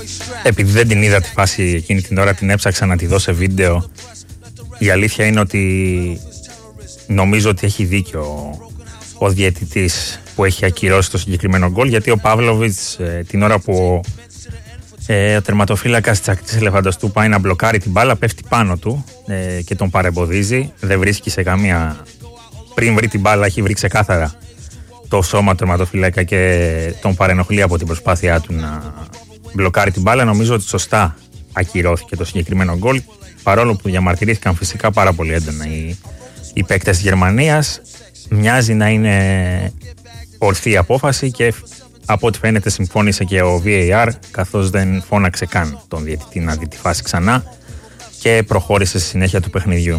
Επειδή δεν την είδα τη φάση εκείνη την ώρα, την έψαξα να τη δω σε βίντεο. Η αλήθεια είναι ότι νομίζω ότι έχει δίκιο ο διαιτητής που έχει ακυρώσει το συγκεκριμένο γκολ, γιατί ο Παύλοβιτς την ώρα που ο τερματοφύλακας της Ακτής Ελεφαντοστού πάει να μπλοκάρει την μπάλα, πέφτει πάνω του και τον παρεμποδίζει. Δεν βρίσκει σε καμία. Πριν βρει την μπάλα, έχει βρει ξεκάθαρα το σώμα του τερματοφύλακα και τον παρενοχλεί από την προσπάθειά του να μπλοκάρει την μπάλα. Νομίζω ότι σωστά ακυρώθηκε το συγκεκριμένο γκολ, παρόλο που διαμαρτυρήθηκαν φυσικά πάρα πολύ έντονα οι παίκτες της Γερμανίας. Μοιάζει να είναι ορθή απόφαση και από ό,τι φαίνεται συμφώνησε και ο VAR, καθώς δεν φώναξε καν τον διαιτητή να δει τη φάση ξανά και προχώρησε στη συνέχεια του παιχνιδιού.